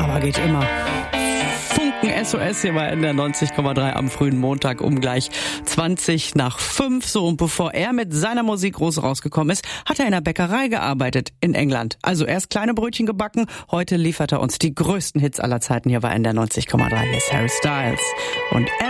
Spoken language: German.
aber geht immer. Funken SOS hier bei NDR 90,3 am frühen Montag um gleich 5:20. So, und bevor er mit seiner Musik groß rausgekommen ist, hat er in der Bäckerei gearbeitet in England. Also erst kleine Brötchen gebacken, heute liefert er uns die größten Hits aller Zeiten hier bei NDR 90,3. Hier ist Harry Styles und